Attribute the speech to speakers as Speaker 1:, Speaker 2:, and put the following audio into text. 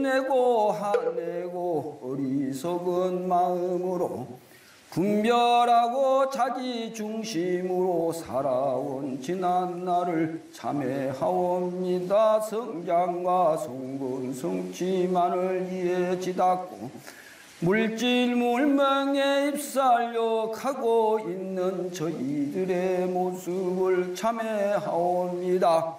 Speaker 1: 내고 화내고 어리석은 마음으로 분별하고 자기 중심으로 살아온 지난 날을 참회하옵니다. 성장과 성분 성취만을 위해 지닫고 물질 물명에 입살력하고 있는 저희들의 모습을 참회하옵니다.